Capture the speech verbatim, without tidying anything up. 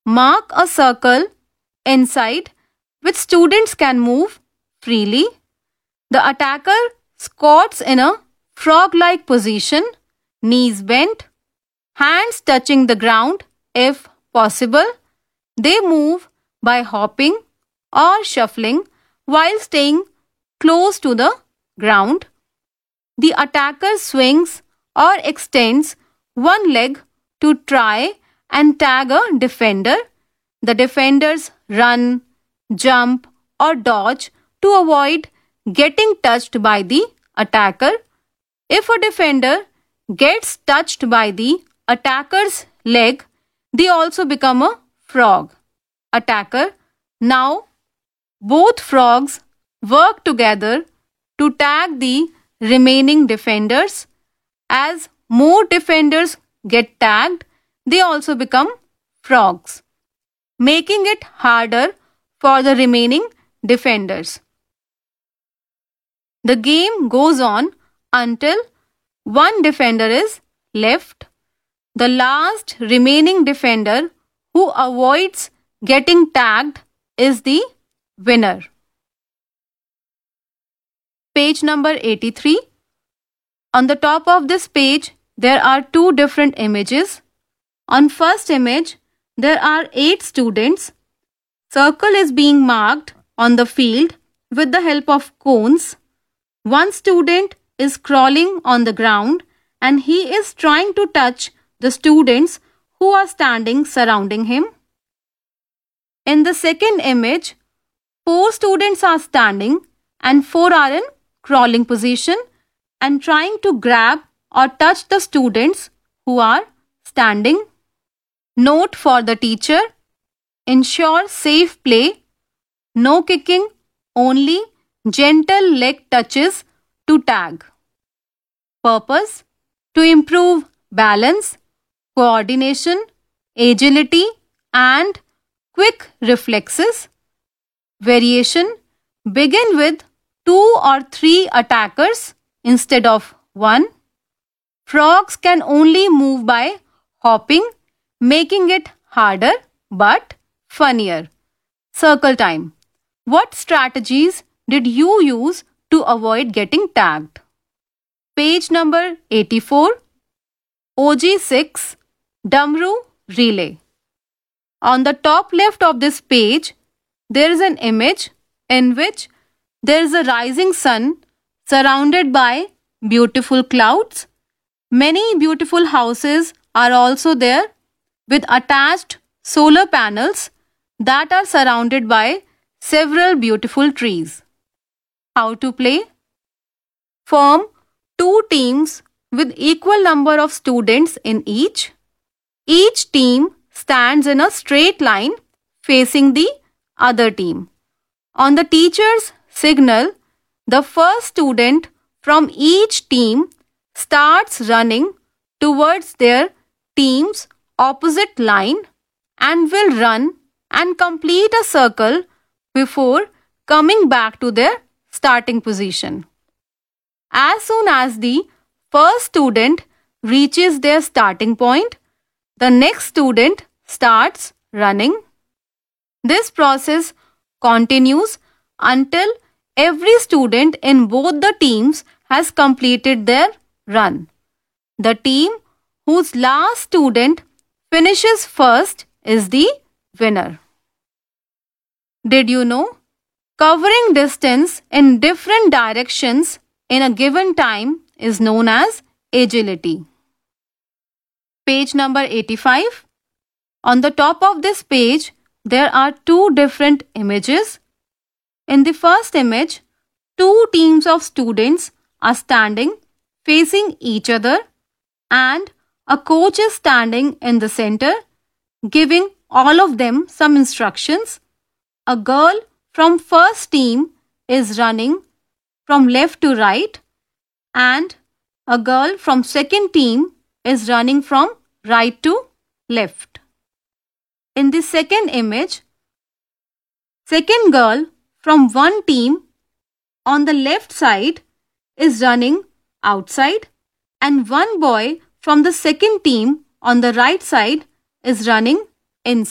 mark a circle inside which students can move freely. The attacker squats in a frog-like position, knees bent, hands touching the ground if possible. They move by hopping or shuffling while staying close to the ground. The attacker swings or extends one leg to try and tag a defender. The defenders run, jump, or dodge to avoid getting touched by the attacker. If a defender gets touched by the attacker's leg, they also become a frog attacker. Now, both frogs work together to tag the remaining defenders. As more defenders get tagged, they also become frogs, making it harder for the remaining defenders. The game goes on until one defender is left. The last remaining defender who avoids getting tagged is the winner. Page number eighty-three. On the top of this page, there are two different images. On first image, there are eight students. Circle is being marked on the field with the help of cones. One student is crawling on the ground and he is trying to touch the students who are standing surrounding him. In the second image, four students are standing and four are in crawling position and trying to grab or touch the students who are standing. Note for the teacher: ensure safe play, no kicking, only gentle leg touches to tag. Purpose: to improve balance, coordination, agility, and quick reflexes. Variation: begin with two or three attackers instead of one. Frogs can only move by hopping, making it harder but funnier. Circle time. What strategies did you use to avoid getting tagged? Page number eighty-four. O G six Damru Relay. On the top left of this page, there is an image in which there is a rising sun surrounded by beautiful clouds. Many beautiful houses are also there with attached solar panels that are surrounded by several beautiful trees. How to play? Form two teams with equal number of students in each. Each team stands in a straight line facing the other team. On the teacher's signal, the first student from each team starts running towards their team's opposite line and will run and complete a circle before coming back to their starting position. As soon as the first student reaches their starting point, the next student starts running. This process continues until every student in both the teams has completed their run. The team whose last student finishes first is the winner. Did you know? Covering distance in different directions in a given time is known as agility. Page number eighty-five. On the top of this page, there are two different images. In the first image, two teams of students are standing facing each other and a coach is standing in the center giving all of them some instructions. A girl from first team is running from left to right and a girl from second team is running from right to left. In the second image, second girl from one team on the left side is running outside and one boy from the second team on the right side is running inside.